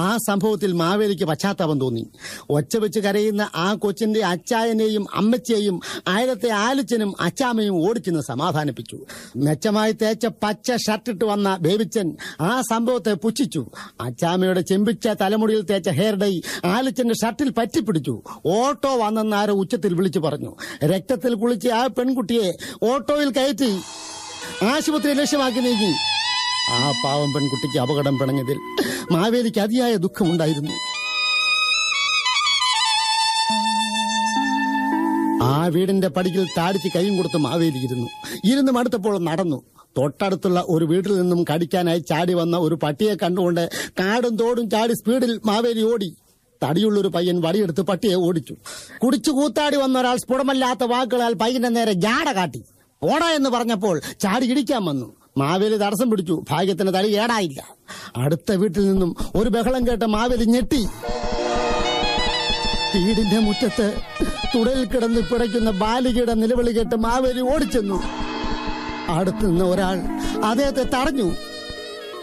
ആ സംഭവത്തിൽ മാവേലിക്ക് പശ്ചാത്താപം തോന്നി. ഒച്ച വെച്ച് കരയുന്ന ആ കൊച്ചിന്റെ അച്ചായനെയും അമ്മച്ചയെയും അയലത്തെ ആലുച്ചനും അച്ചാമ്മയും ഓടിച്ചെന്ന് സമാധാനിപ്പിച്ചു. മെച്ചമായി തേച്ച പച്ച ഷർട്ടിട്ട് വന്ന ബേബിച്ചൻ ആ സംഭവത്തെ പുച്ഛിച്ചു. അച്ചാമ്മയുടെ ചെമ്പിച്ച തലമുടിയിൽ തേച്ച ഹെയർ ഡൈ ആലുച്ചന്റെ ഷർട്ടിൽ പറ്റിപ്പിടിച്ചു. ഓട്ടോ വന്നെന്നാരോ ഉച്ചത്തിൽ വിളിച്ചു പറഞ്ഞു. രക്തത്തിൽ കുളിച്ച് ആ പെൺകുട്ടിയെ ഓട്ടോയിൽ കയറ്റി ആശുപത്രി ലക്ഷ്യമാക്കി നീങ്ങി. ആ പാവം പെൺകുട്ടിക്ക് അപകടം പിണഞ്ഞതിൽ മാവേലിക്ക് അതിയായ ദുഃഖമുണ്ടായിരുന്നു. ആ വീടിന്റെ പടിയിൽ താടിച്ച് കൈയും കൊടുത്ത് മാവേലി ഇരുന്ന് മടുത്തപ്പോൾ നടന്നു. തൊട്ടടുത്തുള്ള ഒരു വീട്ടിൽ നിന്നും കടിക്കാനായി ചാടി വന്ന ഒരു പട്ടിയെ കണ്ടുകൊണ്ട് കാടും തോടും ചാടി സ്പീഡിൽ മാവേലി ഓടി. തടിയുള്ളൊരു പയ്യൻ വടിയെടുത്ത് പട്ടിയെ ഓടിച്ചു. കുടിച്ചു കൂത്താടി വന്ന ഒരാൾ സ്ഫുടമല്ലാത്ത വാക്കുകളാൽ പയ്യന്റെ നേരെ ജാട കാട്ടി. ഓടാ എന്ന് പറഞ്ഞപ്പോൾ ചാടി ഇടിക്കാൻ വന്നു. മാവേലി തടസ്സം പിടിച്ചു. ഭാഗ്യത്തിന് തടി ഏടായില്ല. അടുത്ത വീട്ടിൽ നിന്നും ഒരു ബഹളം കേട്ട മാവേലി ഞെട്ടി. വീടിന്റെ മുറ്റത്ത് തുടലിൽ കിടന്ന് പിടയ്ക്കുന്ന ബാലികയുടെ നിലവിളി കേട്ട് മാവേലി ഓടിച്ചെന്നു. അടുത്തുനിന്ന് ഒരാൾ അദ്ദേഹത്തെ തടഞ്ഞു.